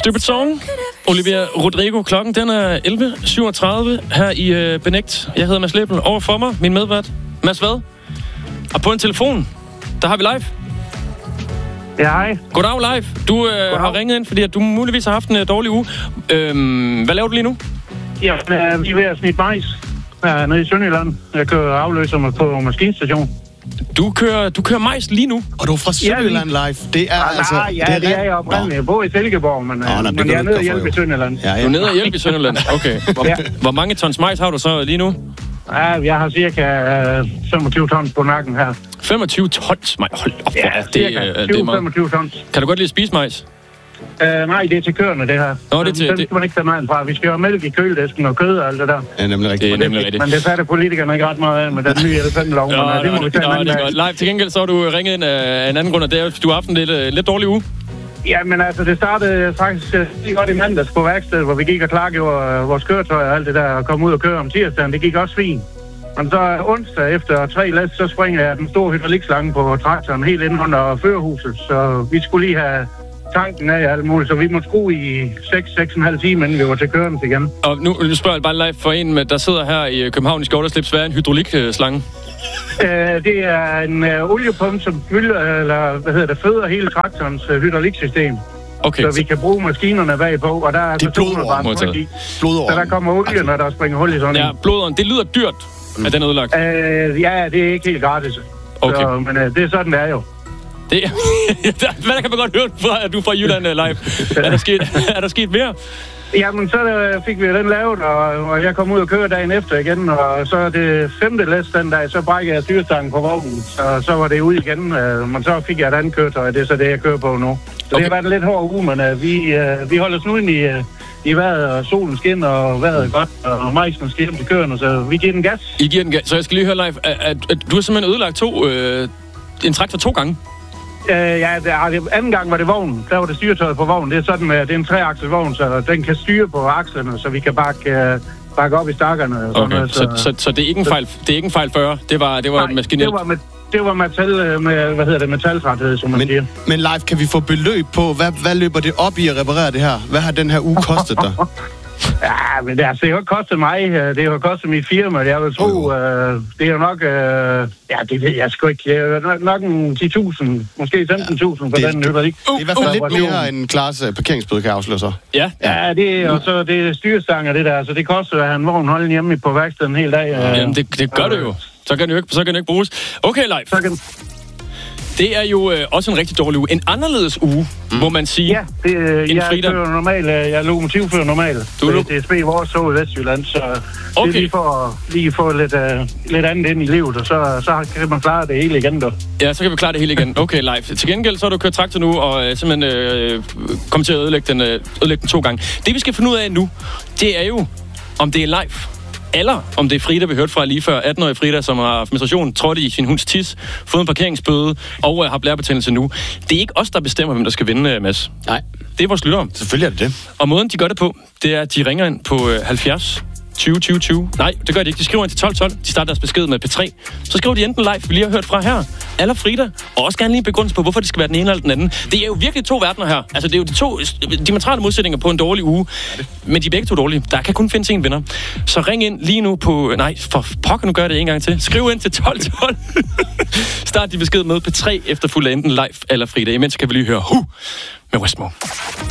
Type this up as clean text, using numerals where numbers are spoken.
Stupid Song. Olivia Rodrigo. Klokken den er 11.37 her i Benægt. Jeg hedder Mads Leppel. Over for mig, min medvært, Mads Vad. Og på en telefon, der har vi live. Ja, hej. Goddag, live. Du har ringet ind, fordi at du muligvis har haft en dårlig uge. Hvad laver du lige nu? Ja, vi er ved at snitte majs nede i Sønderjylland. Jeg kører afløser mig på maskinstation. Du kører majs lige nu? Og du er fra Sønderjylland live. Det er altså... Nej, det er jeg oprindeligt. Jeg bor i Silkeborg, men jeg er nede og hjælpe i Sønderjylland. Ja. Du er nede og hjælpe i Sønderjylland? Okay. Hvor mange tons majs har du så lige nu? Ja, jeg har cirka 25 tons på nakken her. 25 tons majs? Hold op, ja, det er meget. 25 tons. Kan du godt lide at spise majs? Nej, det er til køerne, det her. Nå, det er til... Den skal man ikke tage meget fra. Vi skal jo have mælk i køledæsken og kød og alt det der. Ja, nemlig rigtigt. Det er nemlig rigtigt. Men det fatter politikerne ikke ret meget af med den nye elefantlov. Det må vi tage en anden dag. Live, til gengæld så har du ringet ind af en anden grund, og det er, at du har haft en lidt dårlig uge. Ja, men altså, det startede faktisk lige godt i mandags på værkstedet, hvor vi gik og klargjorde vores køretøj og alt det der, og kom ud og køre om tirsdagen. Det gik også fint. Men så onsdag efter 3 læs, så springer jeg den store hydraulikslange på traktoren helt ind under førerhuset. Så vi skulle lige have tanken af alt muligt, så vi måtte skrue i 6,5 timer, inden vi var til kørende igen. Og nu spørger jeg bare live for en, der sidder her i København i Skjorterslips. Hvad er en hydraulikslange? Det er en oliepumpe, som føder hele traktorens hydrauliksystem. Okay. Så vi kan bruge maskinerne bagpå, og der er det er blodåren. Så der kommer olie, når der springer hul i sådan en. Ja, blodåren. Det lyder dyrt, at den er udlagt. Ja, det er ikke helt gratis. Okay. Så, men det er sådan, det er jo. Hvad kan man godt høre fra, at du er fra Jylland live? Er der sket mere? Jamen, så fik vi den lavet, og jeg kom ud og køre dagen efter igen, og så det 5. læs den dag, så brækkede jeg styrestangen på vognen, så var det ud igen, men så fik jeg et andet køretøj, det er så det, jeg kører på nu. Så det har været en lidt hård uge, men vi holder os nu ind i vejret, og solen skinner, og vejret er godt, og majsen skal hjem til køerne, så vi giver den gas. I giver den gas, så jeg skal lige høre live, at du har simpelthen ødelagt en traktor 2 gange? Anden gang var det vognen. Der var det styretøjet på vognen. Det er sådan, det er en 3-akselvogn, så den kan styre på akslerne, så vi kan bakke op i stakkerne. Okay, så det er ikke en fejl. Det er ikke en fejl 40. Det var maskinelt. Det var metaltræthed, som man siger. Men live, kan vi få beløb på, hvad løber det op i at reparere det her? Hvad har den her uge kostet dig? Ja, men det har jo ikke kostet mig. Det har jo kostet mit firma. Jeg vil tro, det er jo nok... det ved jeg sgu ikke. Det er nok en 10.000, måske 15.000 for den hydraulik. Det er i hvert fald lidt mere end Klaas parkeringsbøde, kan jeg afsløre så. Ja, det er og så det er styrestanger, det der. Så det koster at have en vogn holden hjemme på værkstedet en hel dag. Jamen, det gør det jo. Så kan det ikke bruges. Okay, live. Det er jo også en rigtig dårlig uge. En anderledes uge, må man sige. Ja, jeg kører normalt. Jeg er lokomotivfører normalt. Det er DSB vores tog i Vestjylland, så okay. Det er lige få lidt andet ind i livet, og så kan man klare det hele igen, dog. Ja, så kan vi klare det hele igen. Okay, live. Til gengæld så har du kørt traktor nu, og simpelthen kommet til at ødelægge den 2 gange. Det vi skal finde ud af nu, det er jo, om det er live, eller om det er Frida, vi hørte fra lige før. 18-årige Frida, som har menstruation, trådte i sin hunds tis, fået en parkeringsbøde og har blærebetændelse nu. Det er ikke os, der bestemmer, hvem der skal vinde, Mads. Nej. Det er vores lyttere. Selvfølgelig er det det. Og måden, de gør det på, det er, at de ringer ind på 70 20 20 20. Nej, det gør de ikke. De skriver ind til 12 12. De starter deres besked med P3. Så skriver de enten live, vi lige har hørt fra her, eller Frida, og også gerne lige en begrundelse på, hvorfor det skal være den ene eller den anden. Det er jo virkelig 2 verdener her. Altså, det er jo de 2 diametrale modsætninger på en dårlig uge. Men de er begge 2 dårlige. Der kan kun findes en vinder. Så ring ind lige nu på... Nej, for pokker, nu gør det en gang til. Skriv ind til 12 12. Start de besked med P3 efterfulgt af enten live eller Frida. Imens kan vi lige høre med Westmore.